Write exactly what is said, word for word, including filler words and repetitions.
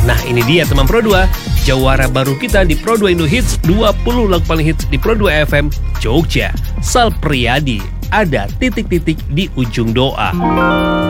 Nah ini dia teman Pro dua, jawara baru kita di Pro dua Indo Hits, dua puluh lagu paling hits di Pro dua F M Jogja. Sal Priadi, ada titik-titik di ujung doa.